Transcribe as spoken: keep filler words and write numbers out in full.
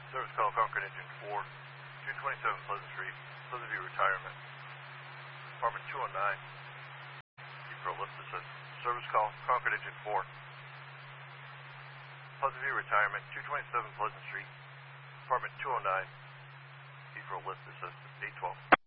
Service call, Concord Engine four, two twenty-seven Pleasant Street, Pleasant View Retirement. Department two oh nine, for a lift assist. Service call, Concord Engine four, Pleasant View Retirement, two twenty-seven Pleasant Street, Department two oh nine, for a lift assist, eight twelve.